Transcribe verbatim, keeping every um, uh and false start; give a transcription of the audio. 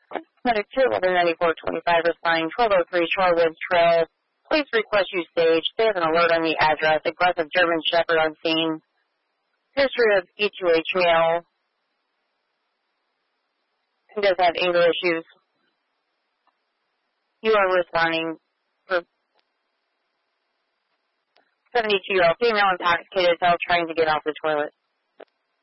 Medic two eleven ninety-four twenty-five responding twelve oh three Shorewoods Trail. Please request you stage. They have an alert on the address. Aggressive German Shepherd on scene. History of E two H male. He does have anger issues. You are responding for seventy-two-year-old female intoxicated adult trying to get off the toilet.